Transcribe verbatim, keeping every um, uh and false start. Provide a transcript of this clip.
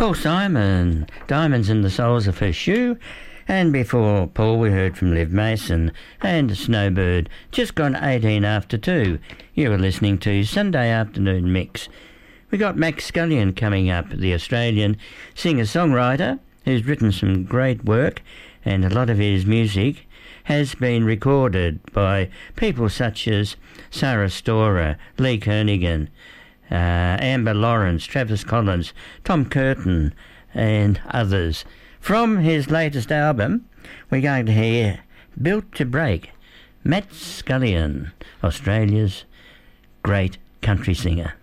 Paul Simon, Diamonds in the Soles of Her Shoe. And before Paul, we heard from Liv Mason and Snowbird, just gone eighteen after two. You were listening to Sunday Afternoon Mix. We got Max Scullion coming up, the Australian singer-songwriter who's written some great work, and a lot of his music has been recorded by people such as Sarah Storer, Lee Kernaghan, uh, Amber Lawrence, Travis Collins, Tom Curtin and others. From his latest album, we're going to hear Built to Break, Matt Scullion, Australia's great country singer.